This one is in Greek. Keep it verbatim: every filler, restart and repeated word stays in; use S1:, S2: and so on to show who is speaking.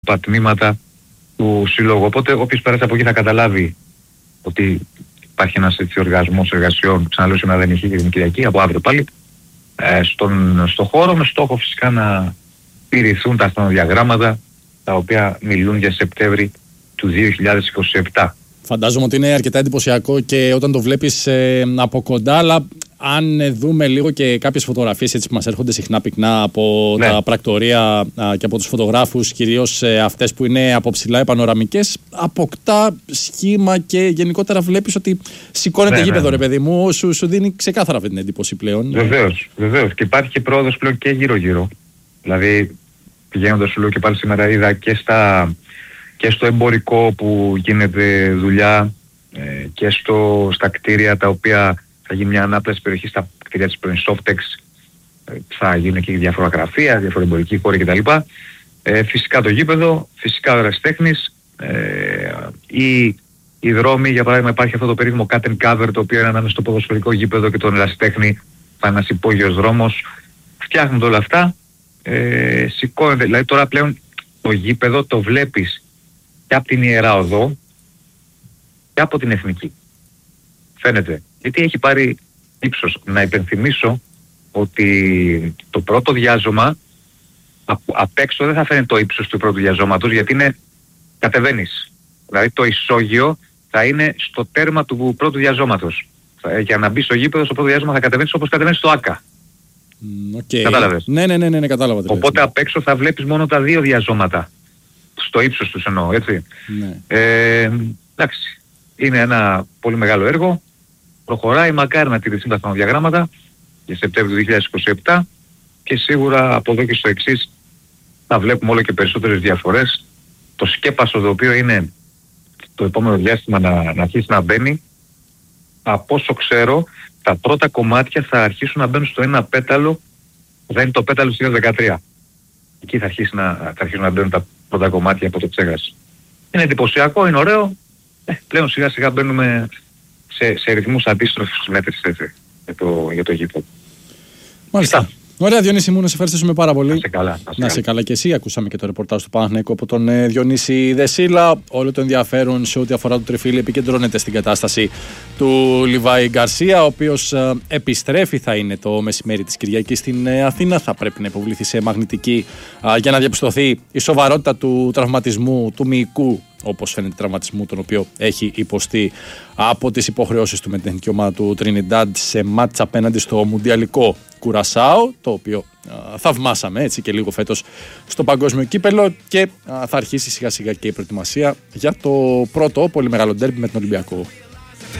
S1: πατμήματα του συλλόγου. Οπότε όποιος πέρασε από εκεί θα καταλάβει ότι υπάρχει ένας έτσι οργασμός εργασιών, ξαναλέω σήμερα δεν είχε και την Κυριακή, από αύριο πάλι, ε, στον, στο χώρο, με στόχο φυσικά να τηρηθούν τα χρονοδιαγράμματα τα οποία μιλούν για Σεπτέμβρη του δύο χιλιάδες είκοσι επτά.
S2: Φαντάζομαι ότι είναι αρκετά εντυπωσιακό και όταν το βλέπεις ε, από κοντά, αλλά αν δούμε λίγο και κάποιες φωτογραφίες έτσι που μας έρχονται συχνά πυκνά από ναι. τα πρακτορία α, και από τους φωτογράφους, κυρίως ε, αυτές που είναι από ψηλά επανοραμικές, αποκτά σχήμα και γενικότερα βλέπεις ότι σηκώνεται ναι, γήπεδο, ναι, ναι. ρε παιδί μου, σου, σου δίνει ξεκάθαρα αυτή την εντύπωση πλέον.
S1: Βεβαίως, βεβαίως. Και υπάρχει και πρόοδος πλέον και γύρω-γύρω. Δηλαδή, πηγαίνοντας σου λέω και πάλι σήμερα, είδα και, στα, και στο εμπορικό που γίνεται δουλειά ε, και στο, στα κτίρια τα οποία θα γίνει μια ανάπλαση περιοχή στα κτίρια της πρώην Softex, θα γίνουν και διάφορα γραφεία, διάφορα εμπορικοί χώροι κτλ. Ε, φυσικά το γήπεδο, φυσικά ο ερασιτέχνης, ε, οι, οι δρόμοι, για παράδειγμα υπάρχει αυτό το περίφημο cut and cover, το οποίο είναι ανάμεσα στο ποδοσφαιρικό γήπεδο και τον ερασιτέχνη, θα είναι ένας υπόγειος δρόμος, φτιάχνονται όλα αυτά, ε, σηκώνεται, δηλαδή τώρα πλέον το γήπεδο το βλέπεις και από την Ιερά Οδό και από την Εθνική. Φαίνεται. Γιατί έχει πάρει ύψος. Να υπενθυμίσω ότι το πρώτο διάζωμα απ' έξω δεν θα φαίνεται το ύψος του πρώτου διαζώματος, γιατί είναι κατεβαίνεις. Δηλαδή το ισόγειο θα είναι στο τέρμα του πρώτου διαζώματος. Για να μπει στο γήπεδο στο πρώτο διάζωμα θα κατεβαίνεις όπως κατεβαίνεις στο ΆΚΑ.
S2: Okay.
S1: Κατάλαβες.
S2: Ναι, ναι, ναι, ναι, ναι, κατάλαβα.
S1: Οπότε απ' έξω θα βλέπεις μόνο τα δύο διαζώματα. Στο ύψος τους εννοώ, έτσι.
S2: Ναι.
S1: Ε, εντάξει. Είναι ένα πολύ μεγάλο έργο. Προχωράει, μακάρι να τηρηθούν τα χρονοδιαγράμματα για Σεπτέμβριο του δύο χιλιάδες είκοσι επτά και σίγουρα από εδώ και στο εξής θα βλέπουμε όλο και περισσότερες διαφορές. Το σκέπασο το οποίο είναι το επόμενο διάστημα να, να αρχίσει να μπαίνει, από όσο ξέρω τα πρώτα κομμάτια θα αρχίσουν να μπαίνουν στο ένα πέταλο, θα είναι το πέταλο του δύο χιλιάδες δεκατρία. Εκεί θα, αρχίσει να, θα αρχίσουν να μπαίνουν τα πρώτα κομμάτια από το Τσέγας. Είναι εντυπωσιακό, είναι ωραίο. Ε, πλέον σιγά σιγά μπαίνουμε σε, σε ρυθμούς αντίστροφης μέτρησης έτσι, για το, για το γήπεδο.
S2: Μάλιστα. Ωραία, Διονύση μου, να σε ευχαριστήσουμε πάρα πολύ.
S1: Να σε καλά. Να σε,
S2: να σε καλά και εσύ. Ακούσαμε και το ρεπορτάζ του Παναθηναϊκού από τον ε, Διονύση Δεσίλα. Όλο το ενδιαφέρον σε ό,τι αφορά το τριφύλι επικεντρώνεται στην κατάσταση του Λιβάη Γκαρσία, ο οποίος ε, επιστρέφει, θα είναι το μεσημέρι της Κυριακής στην ε, Αθήνα. Θα πρέπει να υποβληθεί σε μαγνητική ε, για να διαπιστωθεί η σοβαρότητα του τραυματισμού του μυϊκού, όπως φαίνεται, τραυματισμού τον οποίο έχει υποστεί από τις υποχρεώσεις του με την εθνική ομάδα του Τρινιντάντ σε μάτς απέναντι στο μουντιαλικό Κουρασάο, το οποίο α, θαυμάσαμε έτσι και λίγο φέτος στο παγκόσμιο κύπελο, και α, θα αρχίσει σιγά σιγά και η προετοιμασία για το πρώτο πολύ μεγάλο ντέρμπι με τον Ολυμπιακό.